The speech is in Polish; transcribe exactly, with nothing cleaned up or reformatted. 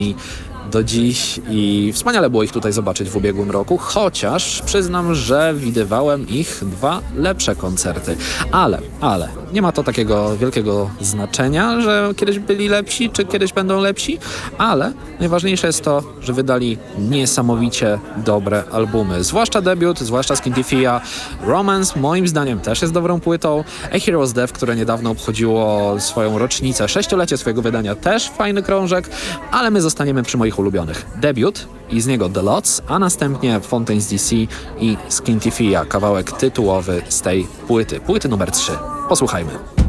do dziś i wspaniale było ich tutaj zobaczyć w ubiegłym roku, chociaż przyznam, że widywałem ich dwa lepsze koncerty. Ale, ale, nie ma to takiego wielkiego znaczenia, że kiedyś byli lepsi, czy kiedyś będą lepsi, ale najważniejsze jest to, że wydali niesamowicie dobre albumy. Zwłaszcza debiut, zwłaszcza Skintifia. Romance moim zdaniem też jest dobrą płytą. A Hero's Death, które niedawno obchodziło swoją rocznicę, sześciolecie swojego wydania, też fajny krążek, ale my zostaniemy przy moich ulubionych. Debiut i z niego The Lots, a następnie Fontaines D C i Skintifia, kawałek tytułowy z tej płyty. Płyty numer trzy. Posłuchajmy.